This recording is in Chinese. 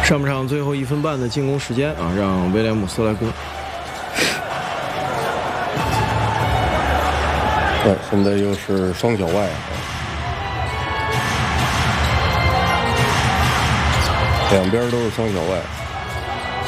上半场最后1分半的进攻时间啊，让威廉姆斯来攻。 对，现在又是双脚外，两边都是双脚外。